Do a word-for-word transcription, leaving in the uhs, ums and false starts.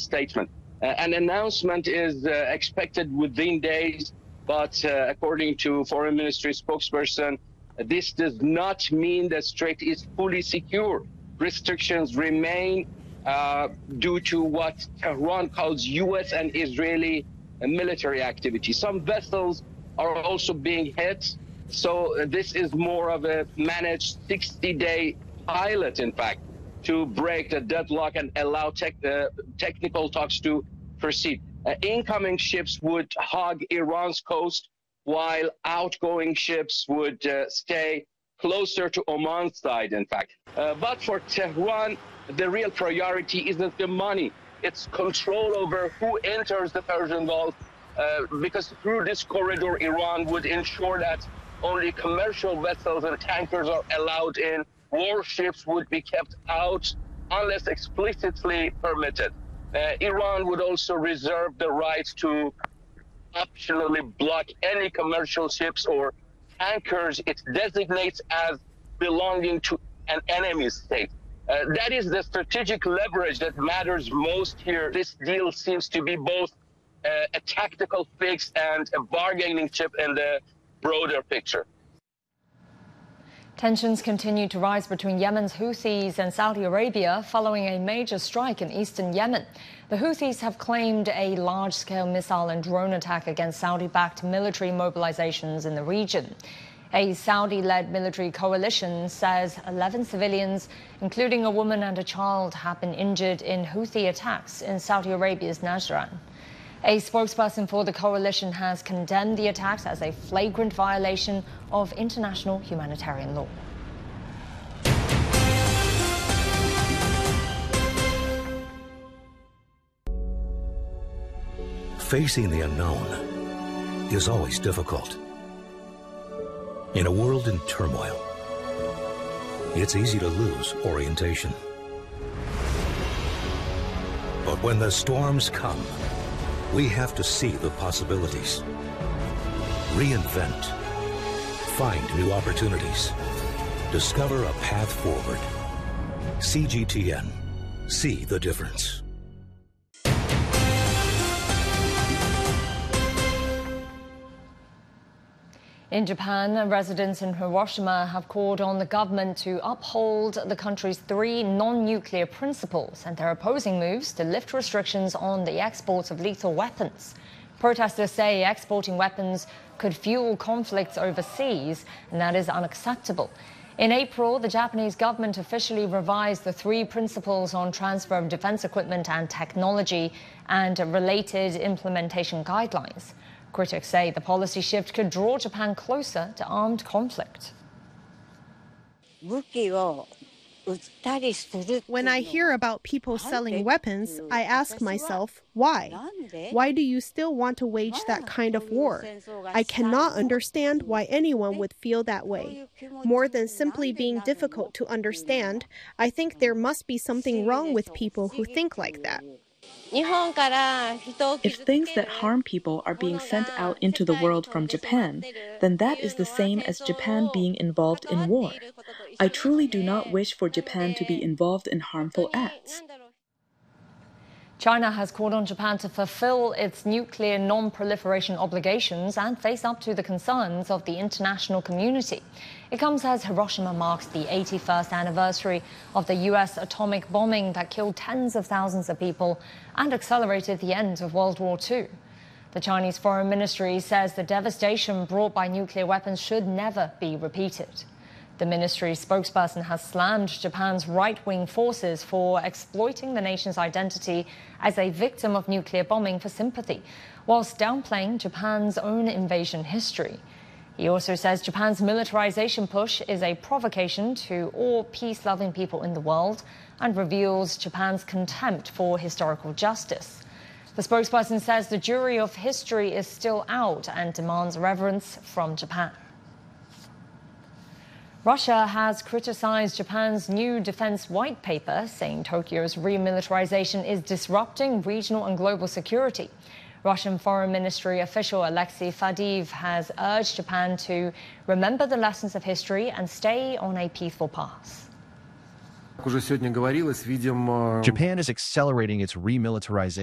statement. Uh, an announcement is uh, expected within days, but uh, according to Foreign Ministry spokesperson, this does not mean the strait is fully secure. Restrictions remain uh, due to what Tehran calls U S and Israeli uh, military activity. Some vessels are also being hit, so uh, this is more of a managed sixty-day pilot, in fact, to break the deadlock and allow tech, uh, technical talks to proceed. Uh, incoming ships would hog Iran's coast, while outgoing ships would uh, stay closer to Oman's side, in fact. Uh, but for Tehran, the real priority isn't the money. It's control over who enters the Persian Gulf, uh, because through this corridor, Iran would ensure that only commercial vessels and tankers are allowed in. Warships would be kept out unless explicitly permitted. Uh, Iran would also reserve the right to optionally block any commercial ships or tankers it designates as belonging to an enemy state. Uh, that is the strategic leverage that matters most here. This deal seems to be both uh, a tactical fix and a bargaining chip in the broader picture. Tensions continue to rise between Yemen's Houthis and Saudi Arabia following a major strike in eastern Yemen. The Houthis have claimed a large-scale missile and drone attack against Saudi-backed military mobilizations in the region. A Saudi-led military coalition says eleven civilians, including a woman and a child, have been injured in Houthi attacks in Saudi Arabia's Najran. A spokesperson for the coalition has condemned the attacks as a flagrant violation of international humanitarian law. Facing the unknown is always difficult. In a world in turmoil, it's easy to lose orientation. But when the storms come, we have to see the possibilities, reinvent, find new opportunities, discover a path forward. C G T N. See the difference. In Japan, residents in Hiroshima have called on the government to uphold the country's three non-nuclear principles, and they're opposing moves to lift restrictions on the exports of lethal weapons. Protesters say exporting weapons could fuel conflicts overseas, and that is unacceptable. In April, the Japanese government officially revised the three principles on transfer of defense equipment and technology and related implementation guidelines. Critics say the policy shift could draw Japan closer to armed conflict. When I hear about people selling weapons, I ask myself, why? Why do you still want to wage that kind of war? I cannot understand why anyone would feel that way. More than simply being difficult to understand, I think there must be something wrong with people who think like that. If things that harm people are being sent out into the world from Japan, then that is the same as Japan being involved in war. I truly do not wish for Japan to be involved in harmful acts. China has called on Japan to fulfill its nuclear non-proliferation obligations and face up to the concerns of the international community. It comes as Hiroshima marks the eighty-first anniversary of the U S atomic bombing that killed tens of thousands of people and accelerated the end of World War Two. The Chinese Foreign Ministry says the devastation brought by nuclear weapons should never be repeated. The ministry's spokesperson has slammed Japan's right-wing forces for exploiting the nation's identity as a victim of nuclear bombing for sympathy, whilst downplaying Japan's own invasion history. He also says Japan's militarization push is a provocation to all peace-loving people in the world and reveals Japan's contempt for historical justice. The spokesperson says the jury of history is still out and demands reverence from Japan. Russia has criticized Japan's new defense white paper, saying Tokyo's remilitarization is disrupting regional and global security. Russian Foreign Ministry official Alexei Fadiev has urged Japan to remember the lessons of history and stay on a peaceful path. Japan is accelerating its remilitarization.